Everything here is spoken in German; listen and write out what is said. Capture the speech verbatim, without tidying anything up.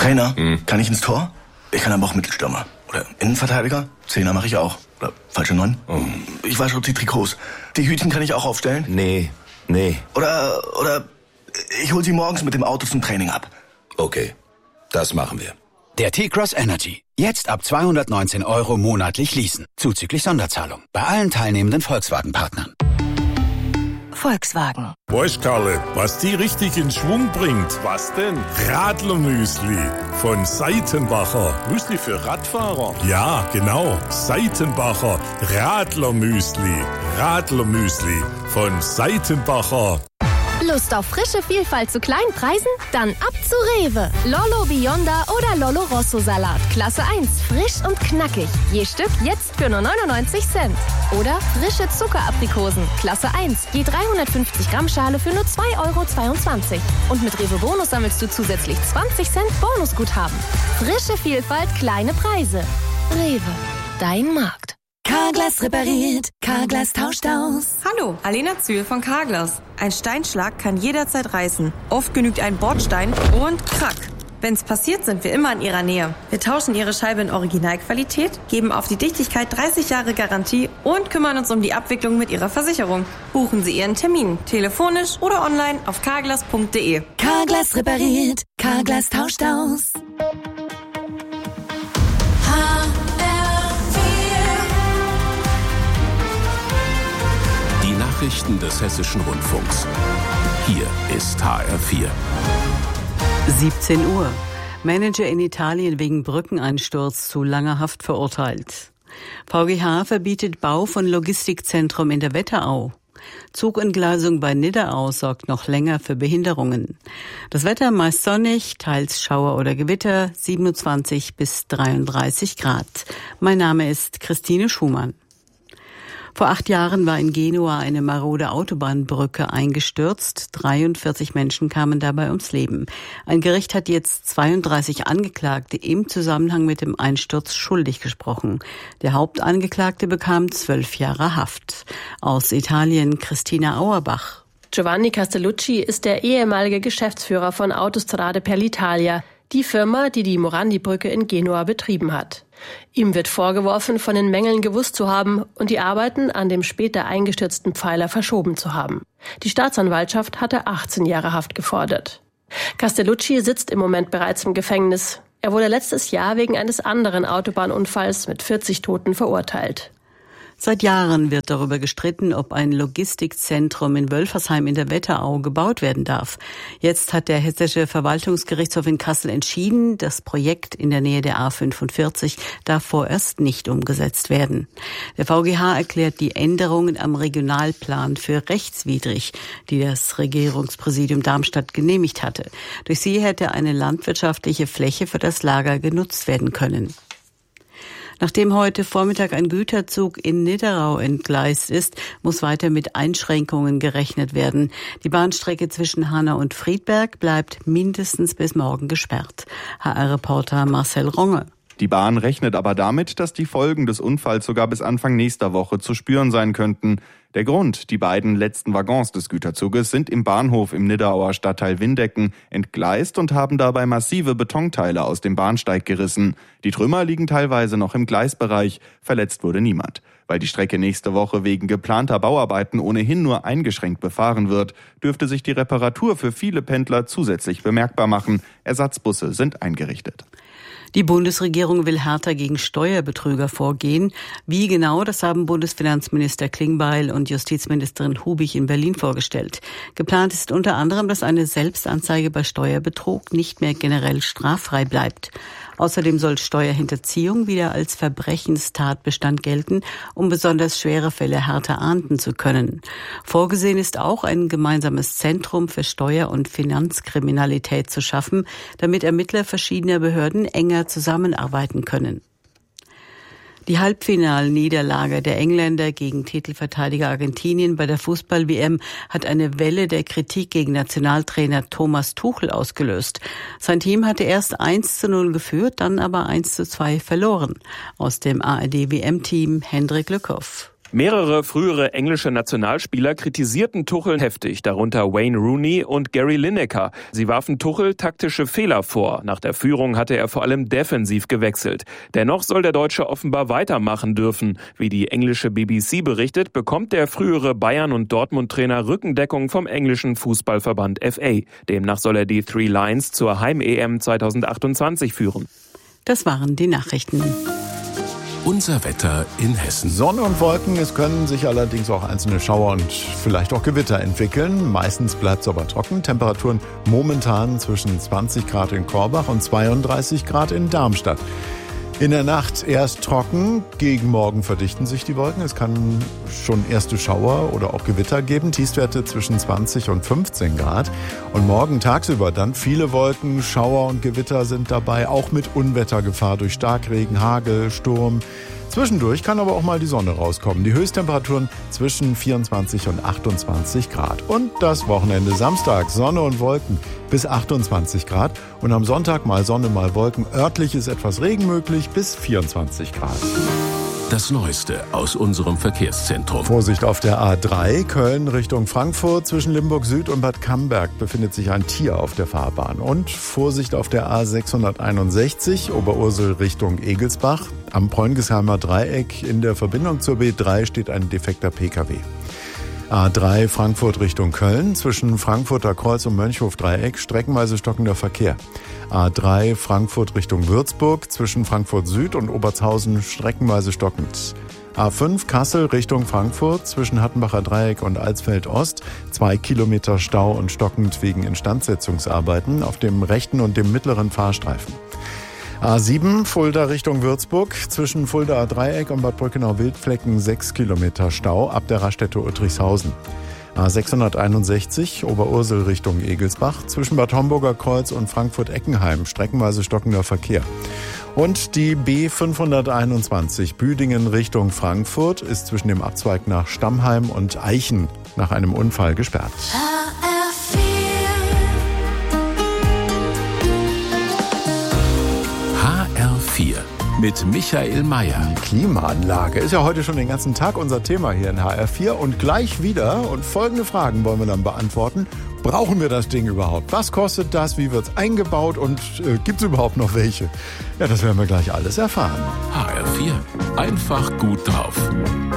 Trainer, Hm. kann ich ins Tor? Ich kann aber auch Mittelstürmer. Oder Innenverteidiger? Zehner mache ich auch. Oder falsche Neun? Oh. Ich wasche die Trikots. Die Hütchen kann ich auch aufstellen? Nee, nee. Oder, oder ich hol sie morgens mit dem Auto zum Training ab. Okay, das machen wir. Der T-Cross Energy. Jetzt ab zweihundertneunzehn Euro monatlich leasen. Zuzüglich Sonderzahlung. Bei allen teilnehmenden Volkswagen-Partnern. Volkswagen. Weißt, Karle, was die richtig in Schwung bringt? Was denn? Radlermüsli von Seitenbacher. Müsli für Radfahrer? Ja, genau. Seitenbacher Radlermüsli. Radlermüsli von Seitenbacher. Lust auf frische Vielfalt zu kleinen Preisen? Dann ab zu Rewe. Lollo Bionda oder Lollo Rosso Salat. Klasse eins. Frisch und knackig. Je Stück jetzt für nur neunundneunzig Cent. Oder frische Zuckeraprikosen. Klasse eins. Je dreihundertfünfzig Gramm Schale für nur zwei Euro zweiundzwanzig. Und mit Rewe Bonus sammelst du zusätzlich zwanzig Cent Bonusguthaben. Frische Vielfalt, kleine Preise. Rewe. Dein Markt. Carglass repariert, Carglass tauscht aus. Hallo, Alena Zühl von Carglass. Ein Steinschlag kann jederzeit reißen. Oft genügt ein Bordstein und krack. Wenn's passiert, sind wir immer in Ihrer Nähe. Wir tauschen Ihre Scheibe in Originalqualität, geben auf die Dichtigkeit dreißig Jahre Garantie und kümmern uns um die Abwicklung mit Ihrer Versicherung. Buchen Sie Ihren Termin, telefonisch oder online auf carglass punkt de. Carglass repariert, Carglass tauscht aus. Nachrichten des Hessischen Rundfunks. Hier ist H R vier. siebzehn Uhr. Manager in Italien wegen Brückeneinsturz zu langer Haft verurteilt. V G H verbietet Bau von Logistikzentrum in der Wetterau. Zugentgleisung bei Nidderau sorgt noch länger für Behinderungen. Das Wetter meist sonnig, teils Schauer oder Gewitter, siebenundzwanzig bis dreiunddreißig Grad. Mein Name ist Christine Schumann. Vor acht Jahren war in Genua eine marode Autobahnbrücke eingestürzt. dreiundvierzig Menschen kamen dabei ums Leben. Ein Gericht hat jetzt zweiunddreißig Angeklagte im Zusammenhang mit dem Einsturz schuldig gesprochen. Der Hauptangeklagte bekam zwölf Jahre Haft. Aus Italien Christina Auerbach. Giovanni Castellucci ist der ehemalige Geschäftsführer von Autostrade per l'Italia, die Firma, die die Morandi-Brücke in Genua betrieben hat. Ihm wird vorgeworfen, von den Mängeln gewusst zu haben und die Arbeiten an dem später eingestürzten Pfeiler verschoben zu haben. Die Staatsanwaltschaft hatte achtzehn Jahre Haft gefordert. Castellucci sitzt im Moment bereits im Gefängnis. Er wurde letztes Jahr wegen eines anderen Autobahnunfalls mit vierzig Toten verurteilt. Seit Jahren wird darüber gestritten, ob ein Logistikzentrum in Wölfersheim in der Wetterau gebaut werden darf. Jetzt hat der Hessische Verwaltungsgerichtshof in Kassel entschieden, das Projekt in der Nähe der A fünfundvierzig darf vorerst nicht umgesetzt werden. Der V G H erklärt die Änderungen am Regionalplan für rechtswidrig, die das Regierungspräsidium Darmstadt genehmigt hatte. Durch sie hätte eine landwirtschaftliche Fläche für das Lager genutzt werden können. Nachdem heute Vormittag ein Güterzug in Nidderau entgleist ist, muss weiter mit Einschränkungen gerechnet werden. Die Bahnstrecke zwischen Hanau und Friedberg bleibt mindestens bis morgen gesperrt. H R-Reporter Marcel Ronge. Die Bahn rechnet aber damit, dass die Folgen des Unfalls sogar bis Anfang nächster Woche zu spüren sein könnten. Der Grund: Die beiden letzten Waggons des Güterzuges sind im Bahnhof im Nidderauer Stadtteil Windecken entgleist und haben dabei massive Betonteile aus dem Bahnsteig gerissen. Die Trümmer liegen teilweise noch im Gleisbereich. Verletzt wurde niemand. Weil die Strecke nächste Woche wegen geplanter Bauarbeiten ohnehin nur eingeschränkt befahren wird, dürfte sich die Reparatur für viele Pendler zusätzlich bemerkbar machen. Ersatzbusse sind eingerichtet. Die Bundesregierung will härter gegen Steuerbetrüger vorgehen. Wie genau, das haben Bundesfinanzminister Klingbeil und Justizministerin Hubig in Berlin vorgestellt. Geplant ist unter anderem, dass eine Selbstanzeige bei Steuerbetrug nicht mehr generell straffrei bleibt. Außerdem soll Steuerhinterziehung wieder als Verbrechenstatbestand gelten, um besonders schwere Fälle härter ahnden zu können. Vorgesehen ist auch, ein gemeinsames Zentrum für Steuer- und Finanzkriminalität zu schaffen, damit Ermittler verschiedener Behörden enger zusammenarbeiten können. Die Halbfinalniederlage der Engländer gegen Titelverteidiger Argentinien bei der Fußball-W M hat eine Welle der Kritik gegen Nationaltrainer Thomas Tuchel ausgelöst. Sein Team hatte erst eins zu null geführt, dann aber eins zu zwei verloren. Aus dem A R D-W M-Team Hendrik Lückhoff. Mehrere frühere englische Nationalspieler kritisierten Tuchel heftig, darunter Wayne Rooney und Gary Lineker. Sie warfen Tuchel taktische Fehler vor. Nach der Führung hatte er vor allem defensiv gewechselt. Dennoch soll der Deutsche offenbar weitermachen dürfen. Wie die englische B B C berichtet, bekommt der frühere Bayern- und Dortmund-Trainer Rückendeckung vom englischen Fußballverband F A. Demnach soll er die Three Lions zur Heim-E M zweitausendachtundzwanzig führen. Das waren die Nachrichten. Unser Wetter in Hessen. Sonne und Wolken, es können sich allerdings auch einzelne Schauer und vielleicht auch Gewitter entwickeln. Meistens bleibt es aber trocken. Temperaturen momentan zwischen zwanzig Grad in Korbach und zweiunddreißig Grad in Darmstadt. In der Nacht erst trocken, gegen Morgen verdichten sich die Wolken. Es kann schon erste Schauer oder auch Gewitter geben. Tiefstwerte zwischen zwanzig und fünfzehn Grad. Und morgen tagsüber dann viele Wolken, Schauer und Gewitter sind dabei, auch mit Unwettergefahr durch Starkregen, Hagel, Sturm. Zwischendurch kann aber auch mal die Sonne rauskommen. Die Höchsttemperaturen zwischen vierundzwanzig und achtundzwanzig Grad. Und das Wochenende Samstag, Sonne und Wolken bis achtundzwanzig Grad. Und am Sonntag mal Sonne, mal Wolken. Örtlich ist etwas Regen möglich bis vierundzwanzig Grad. Das Neueste aus unserem Verkehrszentrum. Vorsicht auf der A drei, Köln Richtung Frankfurt. Zwischen Limburg Süd und Bad Camberg befindet sich ein Tier auf der Fahrbahn. Und Vorsicht auf der A sechshunderteinundsechzig, Oberursel Richtung Egelsbach. Am Preungesheimer Dreieck in der Verbindung zur B drei steht ein defekter P K W. A drei Frankfurt Richtung Köln, zwischen Frankfurter Kreuz und Mönchhof-Dreieck streckenweise stockender Verkehr. A drei Frankfurt Richtung Würzburg, zwischen Frankfurt Süd und Obertshausen streckenweise stockend. A fünf Kassel Richtung Frankfurt, zwischen Hattenbacher Dreieck und Alsfeld Ost, zwei Kilometer Stau und stockend wegen Instandsetzungsarbeiten auf dem rechten und dem mittleren Fahrstreifen. A sieben Fulda Richtung Würzburg, zwischen Fuldaer Dreieck und Bad Brückenau-Wildflecken sechs Kilometer Stau ab der Raststätte Uttrichshausen. A sechshunderteinundsechzig Oberursel Richtung Egelsbach, zwischen Bad Homburger Kreuz und Frankfurt-Eckenheim streckenweise stockender Verkehr. Und die B fünfhunderteinundzwanzig Büdingen Richtung Frankfurt ist zwischen dem Abzweig nach Stammheim und Eichen nach einem Unfall gesperrt. H R vier mit Michael Mayer. Die Klimaanlage ist ja heute schon den ganzen Tag unser Thema hier in H R vier und gleich wieder. Und folgende Fragen wollen wir dann beantworten. Brauchen wir das Ding überhaupt? Was kostet das? Wie wird es eingebaut? Und äh, gibt es überhaupt noch welche? Ja, das werden wir gleich alles erfahren. H R vier. Einfach gut drauf.